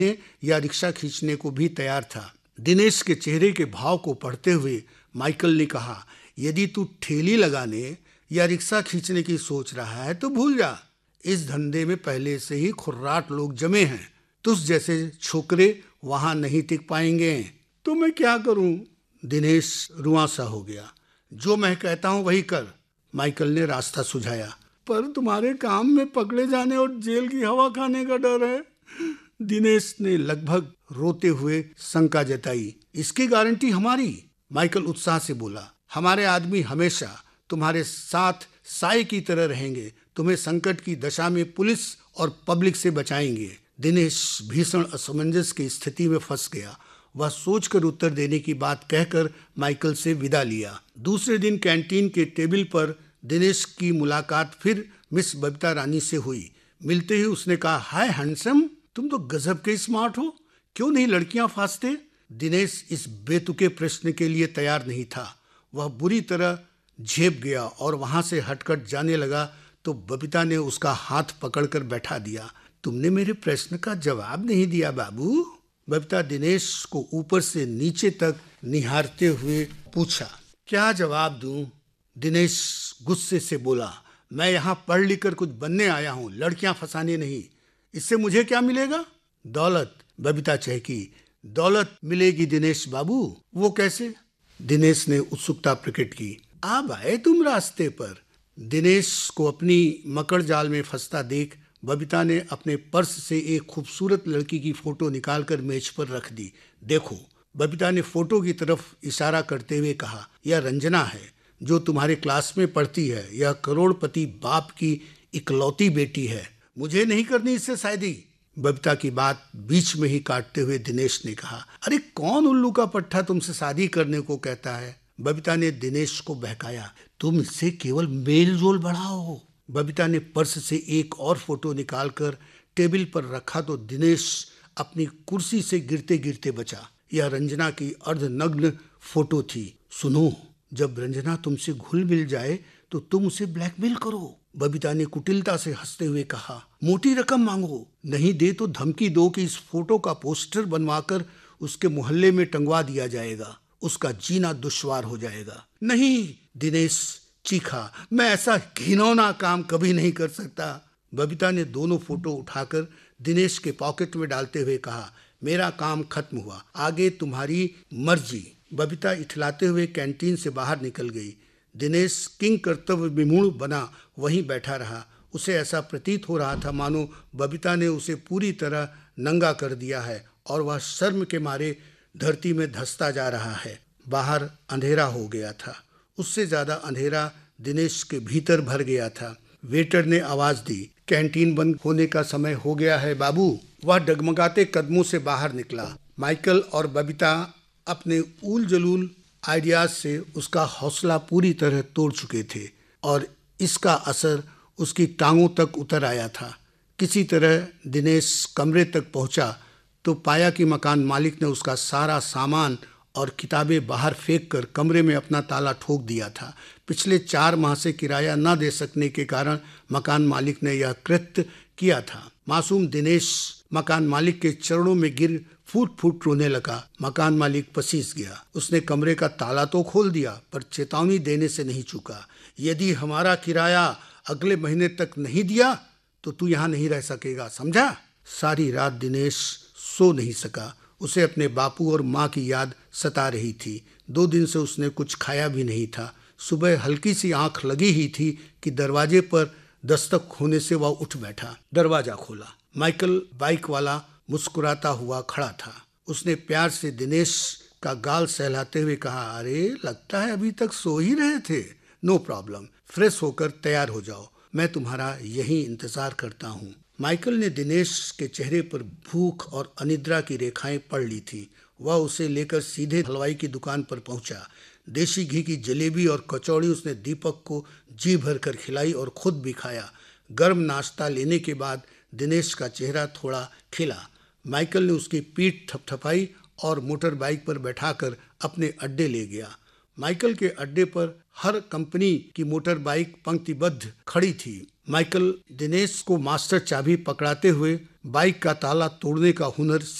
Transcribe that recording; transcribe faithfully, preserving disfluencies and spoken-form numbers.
या रिक्शा खींचने को भी तैयार था। दिनेश के चेहरे के भाव को पढ़ते हुए माइकल ने कहा, यदि तू ठेली लगाने या रिक्शा खींचने की सोच रहा है तो भूल जा। इस धंधे में पहले से ही खुर्राट लोग जमे हैं। तुझ जैसे छोकरे वहां नहीं टिक पाएंगे। तो मैं क्या करूं? दिनेश रुआंसा हो गया। जो मैं कहता हूं वही कर, माइकल ने रास्ता सुझाया। पर तुम्हारे काम में पकड़े जाने और जेल की हवा खाने का डर है, दिनेश ने लगभग रोते हुए शंका जताई। इसकी गारंटी हमारी, माइकल उत्साह से बोला। हमारे आदमी हमेशा तुम्हारे साथ साए की तरह रहेंगे, तुम्हें संकट की दशा में पुलिस और पब्लिक से बचाएंगे। दिनेश भीषण असमंजस की स्थिति में फंस गया। वह सोचकर उत्तर देने की बात कहकर माइकल से विदा लिया। दूसरे दिन कैंटीन के टेबल पर दिनेश की मुलाकात फिर मिस बबीता रानी से हुई। मिलते ही उसने कहा, हाय हैंडसम, तुम तो गजब के स्मार्ट हो, क्यों नहीं लड़कियां फांसते? दिनेश इस बेतुके प्रश्न के लिए तैयार नहीं था। वह बुरी तरह झेप गया और वहां से हटकर जाने लगा तो बबीता ने उसका हाथ पकड़कर बैठा दिया। तुमने मेरे प्रश्न का जवाब नहीं दिया बाबू, बबीता दिनेश को ऊपर से नीचे तक निहारते हुए पूछा। क्या जवाब दूं? दिनेश गुस्से से बोला। मैं यहाँ पढ़ लिख कर कुछ बनने आया हूँ, लड़कियां फंसाने नहीं। इससे मुझे क्या मिलेगा? दौलत, बबीता चहकी। दौलत मिलेगी दिनेश बाबू। वो कैसे? दिनेश ने उत्सुकता प्रकट की। अब आए तुम रास्ते पर। दिनेश को अपनी मकड़ जाल में फंसता देख बबीता ने अपने पर्स से एक खूबसूरत लड़की की फोटो निकालकर मेज पर रख दी। देखो, बबीता ने फोटो की तरफ इशारा करते हुए कहा, यह रंजना है जो तुम्हारे क्लास में पढ़ती है। यह करोड़पति बाप की इकलौती बेटी है। मुझे नहीं करनी इससे शादी। बबीता की बात बीच में ही काटते हुए दिनेश ने कहा, अरे कौन उल्लू का पट्टा तुमसे शादी करने को कहता है? बबीता ने दिनेश को बहकाया। तुम इससे केवल मेल जोल बढ़ाओ। बबीता ने पर्स से एक और फोटो निकालकर टेबल पर रखा तो दिनेश अपनी कुर्सी से गिरते गिरते बचा। यह रंजना की अर्धनग्न फोटो थी। सुनो, जब रंजना तुमसे घुल मिल जाए तो तुम उसे ब्लैकमेल करो। बबीता ने कुटिलता से हंसते हुए कहा, मोटी रकम मांगो, नहीं दे तो धमकी दो कि इस फोटो का पोस्टर बनवाकर उसके मोहल्ले में टंगवा दिया जाएगा। उसका जीना दुश्वार हो जाएगा। नहीं, दिनेश चीखा, मैं ऐसा घिनौना काम कभी नहीं कर सकता। बबीता ने दोनों फोटो उठाकर दिनेश के पॉकेट में डालते हुए कहा, मेरा काम खत्म हुआ, आगे तुम्हारी मर्जी। बबीता इठलाते हुए कैंटीन से बाहर निकल गई। दिनेश किंग कर्तव्य विमूढ़ बना वहीं बैठा रहा। उसे ऐसा प्रतीत हो रहा था मानो बबीता ने उसे पूरी तरह नंगा कर दिया है और वह शर्म के मारे धरती में धंसता जा रहा है। बाहर अंधेरा हो गया था। उससे ज्यादा अंधेरा दिनेश के भीतर भर गया था। वेटर ने आवाज दी, कैंटीन बंद होने का समय हो गया है बाबू। वह डगमगाते कदमों से बाहर निकला। माइकल और बबीता अपने ऊल जलूल आइडियाज से उसका हौसला पूरी तरह तोड़ चुके थे और इसका असर उसकी टांगों तक उतर आया था। किसी तरह दिनेश कमरे तक पहुंचा तो पाया कि मकान मालिक ने उसका सारा सामान और किताबें बाहर फेंक कर कमरे में अपना ताला ठोक दिया था। पिछले चार माह से किराया न दे सकने के कारण मकान मालिक ने यह कृत्य किया था। मासूम दिनेश मकान मालिक के चरणों में गिर फूट फूट रोने लगा। मकान मालिक पसीज गया। उसने कमरे का ताला तो खोल दिया पर चेतावनी देने से नहीं चूका। यदि हमारा किराया अगले महीने तक नहीं दिया तो तू यहाँ नहीं रह सकेगा, समझा? सारी रात दिनेश सो नहीं सका। उसे अपने बापू और माँ की याद सता रही थी। दो दिन से उसने कुछ खाया भी नहीं था। सुबह हल्की सी आंख लगी ही थी कि दरवाजे पर दस्तक होने से वह उठ बैठा। दरवाजा खोला। माइकल बाइक वाला मुस्कुराता हुआ खड़ा था। उसने प्यार से दिनेश का गाल सहलाते हुए कहा, अरे लगता है अभी तक सो ही रहे थे। नो प्रॉब्लम, फ्रेश होकर तैयार हो जाओ, मैं तुम्हारा यहीं इंतजार करता हूँ। माइकल ने दिनेश के चेहरे पर भूख और अनिद्रा की रेखाएं पढ़ ली थी। वह उसे लेकर सीधे हलवाई की दुकान पर पहुंचा। देसी घी की जलेबी और कचौड़ी उसने दीपक को जी भर कर खिलाई और खुद भी खाया। गर्म नाश्ता लेने के बाद दिनेश का चेहरा थोड़ा खिला। माइकल ने उसकी पीठ थपथपाई और मोटर बाइक पर बैठाकर अपने अड्डे ले गया। माइकल के अड्डे पर हर कंपनी की मोटर बाइक पंक्तिबद्ध खड़ी थी। माइकल दिनेश को मास्टर चाबी पकड़ाते हुए बाइक का ताला तोड़ने का हुनर